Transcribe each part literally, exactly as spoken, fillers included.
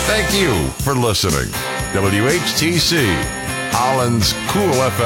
Thank you for listening. W H T C, Holland's Cool F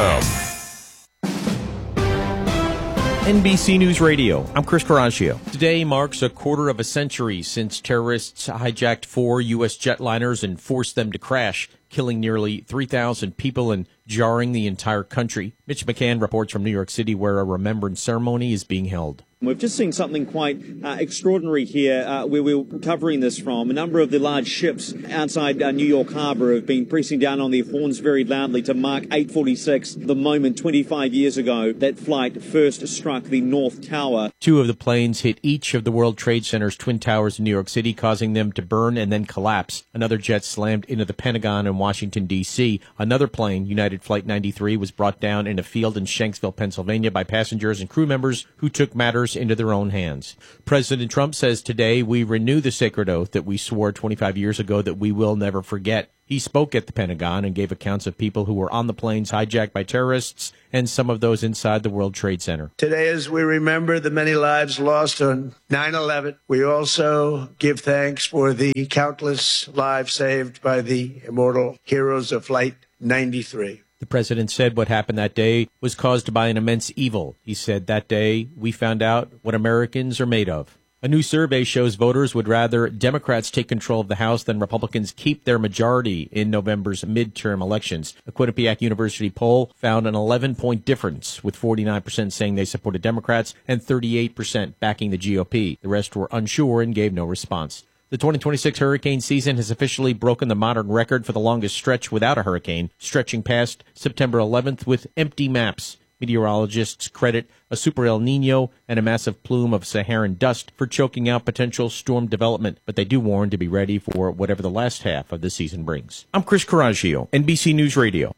M. N B C News Radio, I'm Chris Caraccio. Today marks a quarter of a century since terrorists hijacked four U S jetliners and forced them to crash, killing nearly three thousand people and jarring the entire country. Mitch McCann reports from New York City, where a remembrance ceremony is being held. We've just seen something quite uh, extraordinary here uh, where we're covering this from. A number of the large ships outside uh, New York Harbor have been pressing down on their horns very loudly to mark eight forty-six, the moment twenty-five years ago that flight first struck the North Tower. Two of the planes hit each of the World Trade Center's twin towers in New York City, causing them to burn and then collapse. Another jet slammed into the Pentagon in Washington, D C Another plane, United Flight ninety-three, was brought down in a field in Shanksville, Pennsylvania by passengers and crew members who took matters into their own hands. President Trump says today we renew the sacred oath that we swore twenty-five years ago that we will never forget. He spoke at the Pentagon and gave accounts of people who were on the planes hijacked by terrorists and some of those inside the World Trade Center. Today, as we remember the many lives lost on nine eleven, we also give thanks for the countless lives saved by the immortal heroes of Flight ninety-three. The president said what happened that day was caused by an immense evil. He said that day we found out what Americans are made of. A new survey shows voters would rather Democrats take control of the House than Republicans keep their majority in November's midterm elections. A Quinnipiac University poll found an eleven-point difference, with forty-nine percent saying they supported Democrats and thirty-eight percent backing the G O P. The rest were unsure and gave no response. The twenty twenty-six hurricane season has officially broken the modern record for the longest stretch without a hurricane, stretching past September eleventh with empty maps. Meteorologists credit a super El Nino and a massive plume of Saharan dust for choking out potential storm development, but they do warn to be ready for whatever the last half of the season brings. I'm Chris Caraccio, N B C News Radio.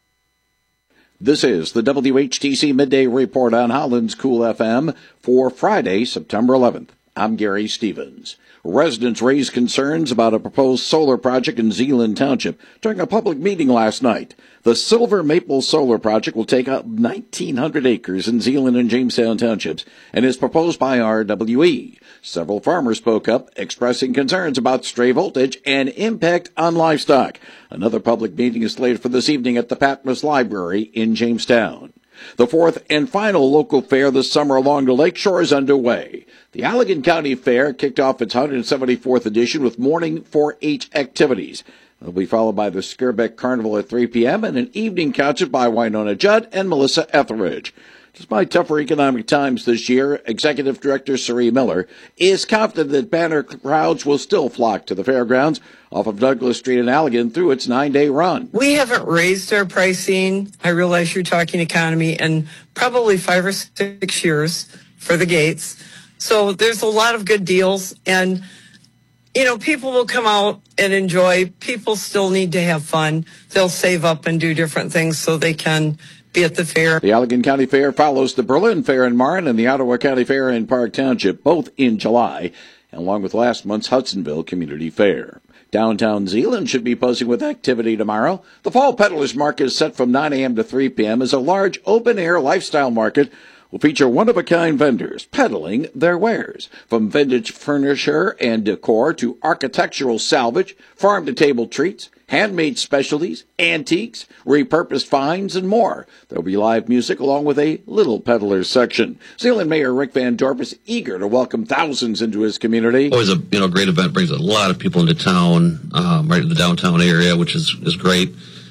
This is the W H T C Midday Report on Holland's Cool F M for Friday, September eleventh. I'm Gary Stevens. Residents raised concerns about a proposed solar project in Zeeland Township during a public meeting last night. The Silver Maple Solar Project will take up nineteen hundred acres in Zeeland and Jamestown Townships and is proposed by R W E. Several farmers spoke up, expressing concerns about stray voltage and impact on livestock. Another public meeting is slated for this evening at the Patmos Library in Jamestown. The fourth and final local fair this summer along the lakeshore is underway. The Allegan County Fair kicked off its one hundred seventy-fourth edition with morning four H activities. It'll be followed by the Skirbeck Carnival at three p.m. and an evening concert by Winona Judd and Melissa Etheridge. Despite tougher economic times this year, Executive Director Sari Miller is confident that banner crowds will still flock to the fairgrounds off of Douglas Street in Allegan through its nine-day run. We haven't raised our pricing, I realize you're talking economy, in probably five or six years for the gates. So there's a lot of good deals, and, you know, people will come out and enjoy. People still need to have fun. They'll save up and do different things so they can be at the fair. The Allegan County Fair follows the Berlin Fair in Marne and the Ottawa County Fair in Park Township, both in July, along with last month's Hudsonville Community Fair. Downtown Zeeland should be buzzing with activity tomorrow. The Fall Peddlers Market is set from nine a.m. to three p.m. as a large open-air lifestyle market will feature one-of-a-kind vendors peddling their wares. From vintage furniture and decor to architectural salvage, farm-to-table treats, handmade specialties, antiques, repurposed finds, and more. There will be live music along with a Little Peddlers section. Zeeland Mayor Rick Van Dorp is eager to welcome thousands into his community. Always a you know great event, brings a lot of people into town, um, right in the downtown area, which is, is great.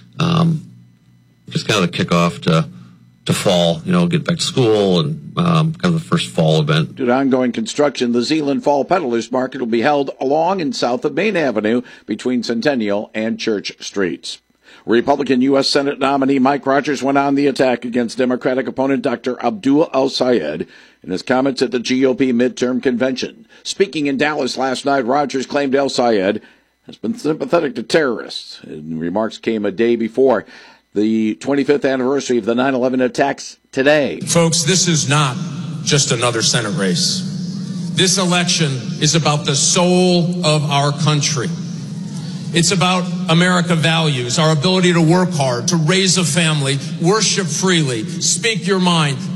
Um, just kind of the kickoff to to fall, you know, get back to school and um, kind of the first fall event. Due to ongoing construction, the Zeeland Fall Peddlers Market will be held along and south of Main Avenue between Centennial and Church Streets. Republican U S Senate nominee Mike Rogers went on the attack against Democratic opponent Doctor Abdul El-Sayed in his comments at the G O P midterm convention. Speaking in Dallas last night, Rogers claimed El-Sayed has been sympathetic to terrorists. And remarks came a day before the twenty-fifth anniversary of the nine eleven attacks today. Folks, this is not just another Senate race. This election is about the soul of our country. It's about America values, our ability to work hard, to raise a family, worship freely, speak your mind,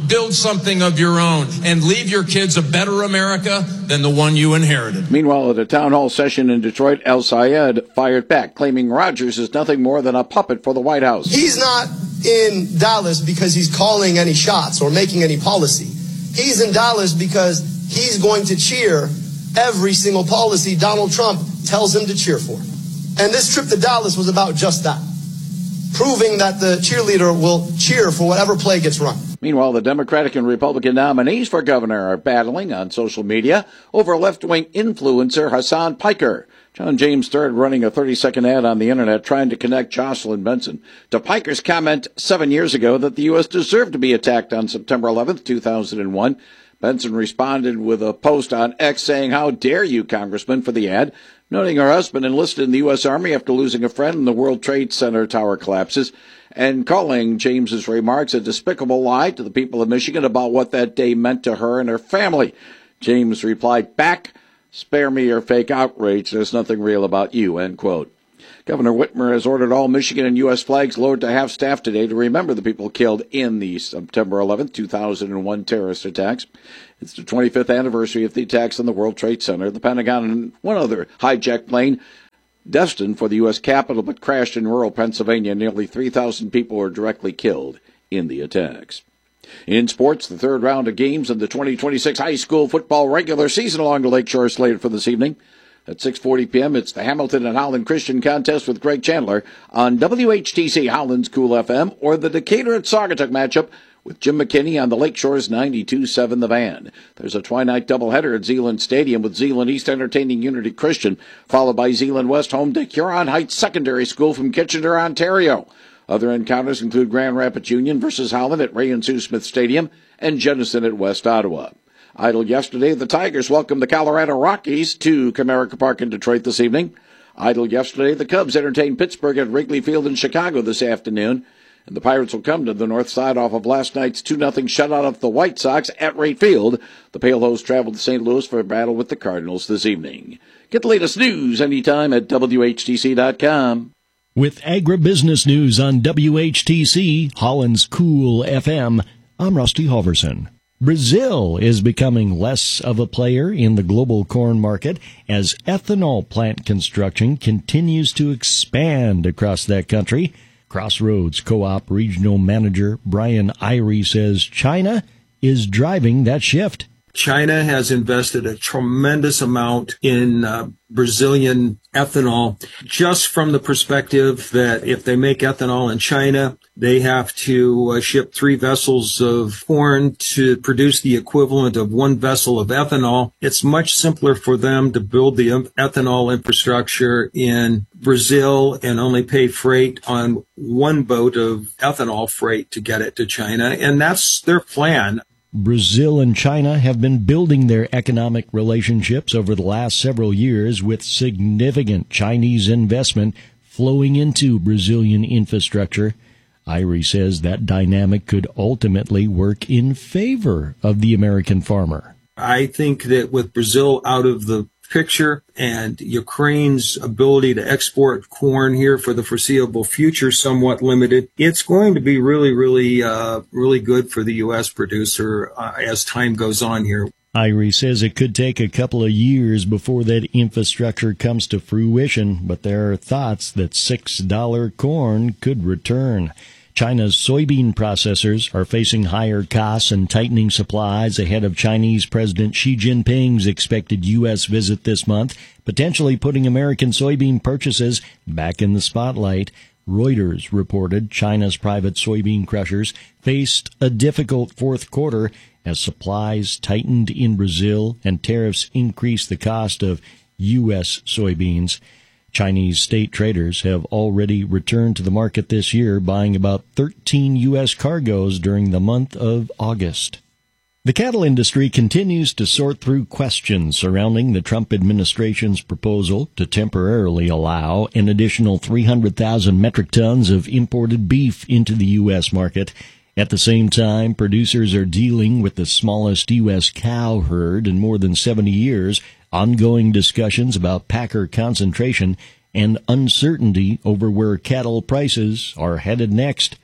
build something of your own, and leave your kids a better America than the one you inherited. Meanwhile, at a town hall session in Detroit, El Sayed fired back, claiming Rogers is nothing more than a puppet for the White House. He's not in Dallas because he's calling any shots or making any policy. He's in Dallas because he's going to cheer every single policy Donald Trump tells him to cheer for. And this trip to Dallas was about just that, proving that the cheerleader will cheer for whatever play gets run. Meanwhile, the Democratic and Republican nominees for governor are battling on social media over left-wing influencer Hassan Piker. John James started running a thirty-second ad on the internet trying to connect Jocelyn Benson to Piker's comment seven years ago that the U S deserved to be attacked on September eleventh, two thousand one. Benson responded with a post on X saying, "How dare you, Congressman," for the ad, noting her husband enlisted in the U S Army after losing a friend in the World Trade Center tower collapses, and calling James's remarks a despicable lie to the people of Michigan about what that day meant to her and her family. James replied back, "Spare me your fake outrage. There's nothing real about you," end quote. Governor Whitmer has ordered all Michigan and U S flags lowered to half-staff today to remember the people killed in the September eleventh, two thousand one terrorist attacks. It's the twenty-fifth anniversary of the attacks on the World Trade Center, the Pentagon, and one other hijacked plane destined for the U S Capitol but crashed in rural Pennsylvania. Nearly three thousand people were directly killed in the attacks. In sports, the third round of games in the twenty twenty-six high school football regular season along the Lakeshore is slated for this evening. At six forty p.m., it's the Hamilton and Holland Christian Contest with Greg Chandler on W H T C Holland's Cool F M, or the Decatur at Saugatuck matchup with Jim McKinney on the Lakeshore's ninety-two point seven The Van. There's a twilight doubleheader at Zeeland Stadium with Zeeland East entertaining Unity Christian, followed by Zeeland West home to Huron Heights Secondary School from Kitchener, Ontario. Other encounters include Grand Rapids Union versus Holland at Ray and Sue Smith Stadium and Jenison at West Ottawa. Idle yesterday, the Tigers welcomed the Colorado Rockies to Comerica Park in Detroit this evening. Idle yesterday, the Cubs entertained Pittsburgh at Wrigley Field in Chicago this afternoon. And the Pirates will come to the north side off of last night's two nothing shutout of the White Sox at Wright Field. The Pale Hose traveled to Saint Louis for a battle with the Cardinals this evening. Get the latest news anytime at W H T C dot com. With agribusiness news on W H T C, Holland's Cool F M, I'm Rusty Halverson. Brazil is becoming less of a player in the global corn market as ethanol plant construction continues to expand across that country. Crossroads Co-op Regional Manager Brian Irie says China is driving that shift. China has invested a tremendous amount in uh, Brazilian ethanol, just from the perspective that if they make ethanol in China, they have to uh, ship three vessels of corn to produce the equivalent of one vessel of ethanol. It's much simpler for them to build the ethanol infrastructure in Brazil and only pay freight on one boat of ethanol freight to get it to China, and that's their plan. Brazil and China have been building their economic relationships over the last several years with significant Chinese investment flowing into Brazilian infrastructure. Irie says that dynamic could ultimately work in favor of the American farmer. I think that with Brazil out of the picture and Ukraine's ability to export corn here for the foreseeable future somewhat limited, it's going to be really, really, uh, really good for the U S producer uh, as time goes on here. Irie says it could take a couple of years before that infrastructure comes to fruition, but there are thoughts that six dollars corn could return. China's soybean processors are facing higher costs and tightening supplies ahead of Chinese President Xi Jinping's expected U S visit this month, potentially putting American soybean purchases back in the spotlight. Reuters reported China's private soybean crushers faced a difficult fourth quarter as supplies tightened in Brazil and tariffs increased the cost of U S soybeans. Chinese state traders have already returned to the market this year, buying about thirteen U S cargoes during the month of August. The cattle industry continues to sort through questions surrounding the Trump administration's proposal to temporarily allow an additional three hundred thousand metric tons of imported beef into the U S market. At the same time, producers are dealing with the smallest U S cow herd in more than seventy years, ongoing discussions about packer concentration, and uncertainty over where cattle prices are headed next.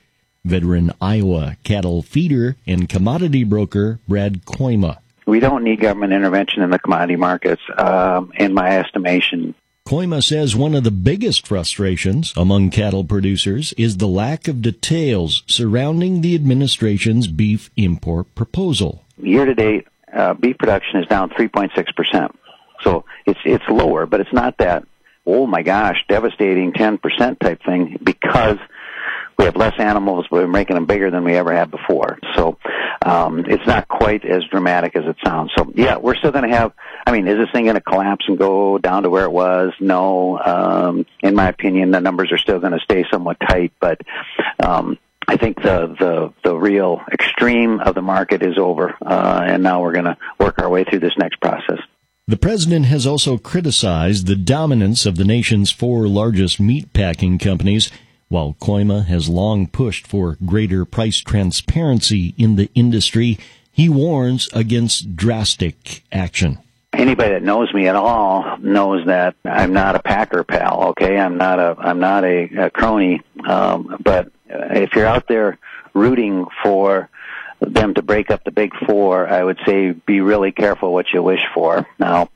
Veteran Iowa cattle feeder and commodity broker Brad Koima. We don't need government intervention in the commodity markets, um, in my estimation. Koima says one of the biggest frustrations among cattle producers is the lack of details surrounding the administration's beef import proposal. Year to date, uh, beef production is down three point six percent. So it's it's lower, but it's not that, oh my gosh, devastating ten percent type thing, because we have less animals, but we're making them bigger than we ever had before. So um, it's not quite as dramatic as it sounds. So, yeah, we're still going to have, I mean, is this thing going to collapse and go down to where it was? No. Um, in my opinion, the numbers are still going to stay somewhat tight, but um, I think the, the, the real extreme of the market is over, uh, and now we're going to work our way through this next process. The president has also criticized the dominance of the nation's four largest meat packing companies, while Koima has long pushed for greater price transparency in the industry. He warns against drastic action. Anybody that knows me at all knows that I'm not a packer pal. Okay, I'm not a I'm not a, a crony. Um, but if you're out there rooting for them to break up the big four, I would say be really careful what you wish for. Now,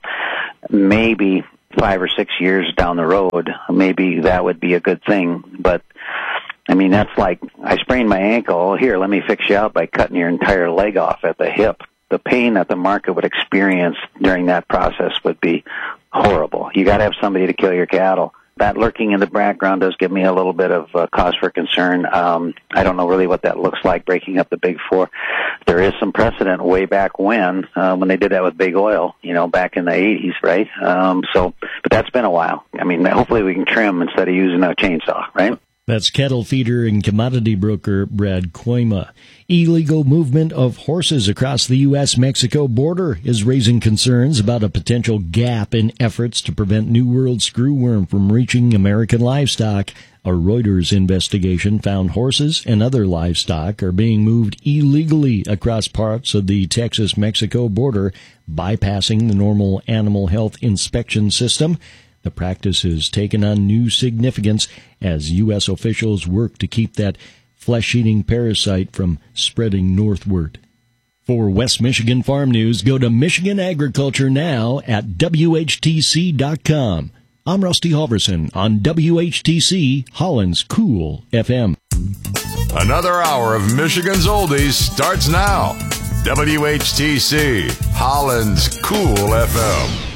maybe five or six years down the road, maybe that would be a good thing. But, I mean, that's like, I sprained my ankle. Here, let me fix you out by cutting your entire leg off at the hip. The pain that the market would experience during that process would be horrible. You got to have somebody to kill your cattle. That lurking in the background does give me a little bit of uh, cause for concern. Um, I don't know really what that looks like, breaking up the big four. There is some precedent way back when, uh, when they did that with big oil, you know, back in the eighties, right? Um, so, but that's been a while. I mean, hopefully we can trim instead of using a chainsaw, right? That's cattle feeder and commodity broker Brad Koima. Illegal movement of horses across the U S Mexico border is raising concerns about a potential gap in efforts to prevent New World screwworm from reaching American livestock. A Reuters investigation found horses and other livestock are being moved illegally across parts of the Texas-Mexico border, bypassing the normal animal health inspection system. The practice has taken on new significance as U S officials work to keep that flesh-eating parasite from spreading northward. For West Michigan Farm News, go to Michigan Agriculture Now at W H T C dot com. I'm Rusty Halverson on W H T C, Holland's Cool F M. Another hour of Michigan's Oldies starts now. W H T C, Holland's Cool F M.